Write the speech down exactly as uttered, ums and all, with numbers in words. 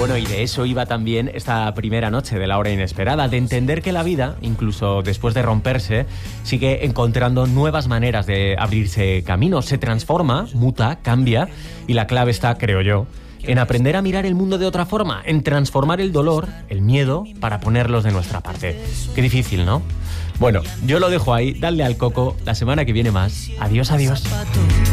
Bueno, y de eso iba también esta primera noche de La Hora Inesperada, de entender que la vida, incluso después de romperse, sigue encontrando nuevas maneras de abrirse caminos, se transforma, muta, cambia, y la clave está, creo yo, en aprender a mirar el mundo de otra forma, en transformar el dolor, el miedo, para ponerlos de nuestra parte. Qué difícil, ¿no? Bueno, yo lo dejo ahí, dadle al coco, la semana que viene más. Adiós, adiós.